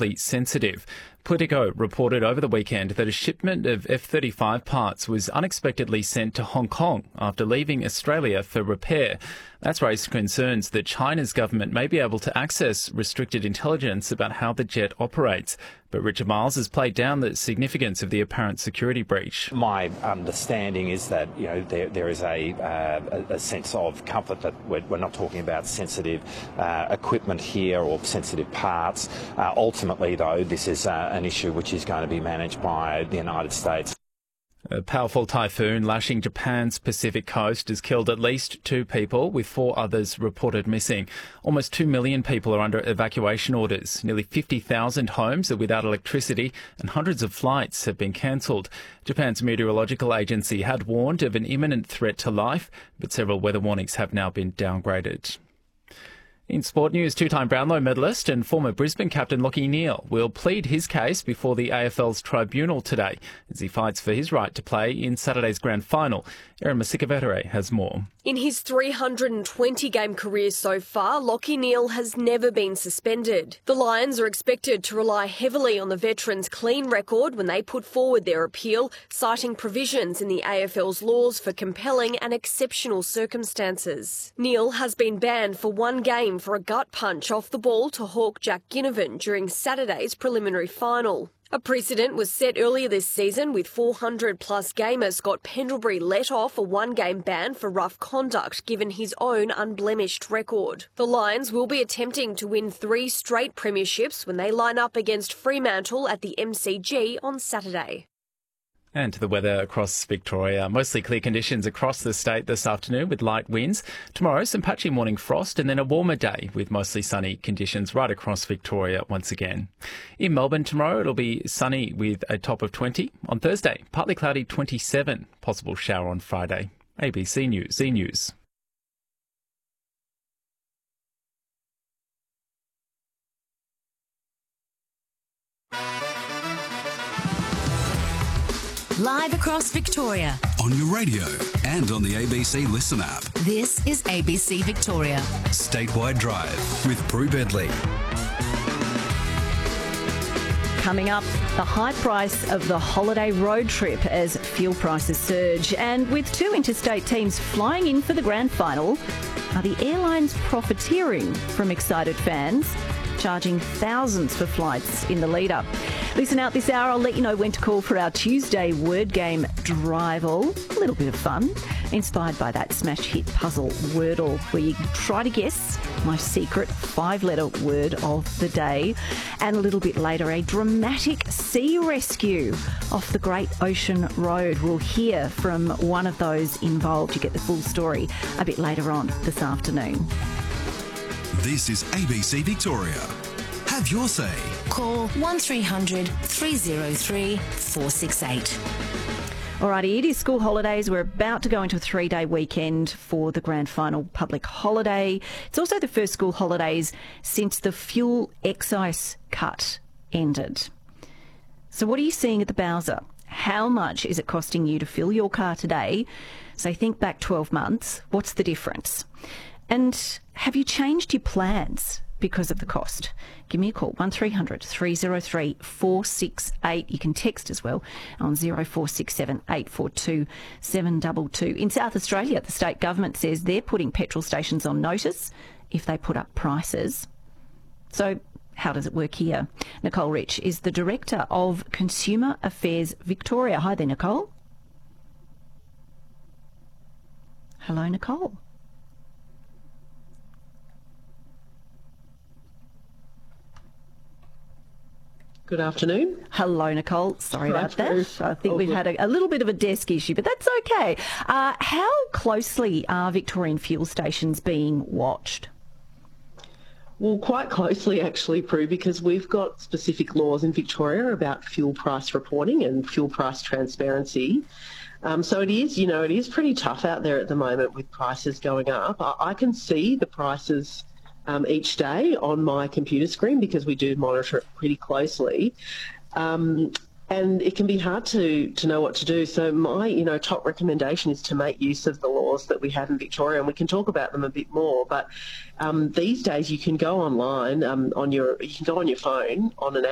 technologically sensitive. Politico reported over the weekend that a shipment of F-35 parts was unexpectedly sent to Hong Kong after leaving Australia for repair. That's raised concerns that China's government may be able to access restricted intelligence about how the jet operates. But Richard Miles has played down the significance of the apparent security breach. My understanding is that there is a sense of comfort that we're not talking about sensitive equipment here or sensitive parts. Ultimately, though, this is an issue which is going to be managed by the United States. A powerful typhoon lashing Japan's Pacific coast has killed at least 2 people, with 4 others reported missing. Almost 2 million people are under evacuation orders. Nearly 50,000 homes are without electricity and hundreds of flights have been cancelled. Japan's meteorological agency had warned of an imminent threat to life, but several weather warnings have now been downgraded. In sport news, 2-time Brownlow medalist and former Brisbane captain Lachie Neale will plead his case before the AFL's tribunal today as he fights for his right to play in Saturday's grand final. Erin Masikavetere has more. In his 320-game career so far, Lachie Neale has never been suspended. The Lions are expected to rely heavily on the veteran's clean record when they put forward their appeal, citing provisions in the AFL's laws for compelling and exceptional circumstances. Neale has been banned for 1 game for a gut punch off the ball to hawk Jack Ginnivan during Saturday's preliminary final. A precedent was set earlier this season with 400-plus gamer Scott Pendlebury let off a 1-game ban for rough conduct given his own unblemished record. The Lions will be attempting to win 3 straight premierships when they line up against Fremantle at the MCG on Saturday. And to the weather across Victoria. Mostly clear conditions across the state this afternoon with light winds. Tomorrow, some patchy morning frost and then a warmer day with mostly sunny conditions right across Victoria once again. In Melbourne tomorrow, it'll be sunny with a top of 20. On Thursday, partly cloudy 27. Possible shower on Friday. ABC News, Z News. Live across Victoria. On your radio and on the ABC Listen app. This is ABC Victoria. Statewide Drive with Prue Bedley. Coming up, the high price of the holiday road trip as fuel prices surge. And with 2 interstate teams flying in for the grand final, are the airlines profiteering from excited fans, charging thousands for flights in the lead-up? Listen out this hour. I'll let you know when to call for our Tuesday word game Drival. A little bit of fun, inspired by that smash hit puzzle Wordle, where you try to guess my secret 5-letter word of the day. And a little bit later, a dramatic sea rescue off the Great Ocean Road. We'll hear from one of those involved. You get the full story a bit later on this afternoon. This is ABC Victoria. Have your say. Call 1300 303 468. Alrighty, it is school holidays. We're about to go into a 3-day weekend for the grand final public holiday. It's also the first school holidays since the fuel excise cut ended. So what are you seeing at the Bowser? How much is it costing you to fill your car today? So think back 12 months. What's the difference? And have you changed your plans because of the cost? Give me a call, 1300 303 468. You can text as well on 0467 842 722. In South Australia, the state government says they're putting petrol stations on notice if they put up prices. So how does it work here? Nicole Rich is the Director of Consumer Affairs Victoria. Hi there, Nicole. Hello, Nicole. Good afternoon. Hello, Nicole. Sorry about that. I think we've had a little bit of a desk issue, but that's okay. How closely are Victorian fuel stations being watched? Well, quite closely actually, Prue, because we've got specific laws in Victoria about fuel price reporting and fuel price transparency. So it is pretty tough out there at the moment with prices going up. I can see the prices each day on my computer screen because we do monitor it pretty closely. And it can be hard to know what to do. So my, top recommendation is to make use of the laws that we have in Victoria, and we can talk about them a bit more. But these days you can go online you can go on your phone on an app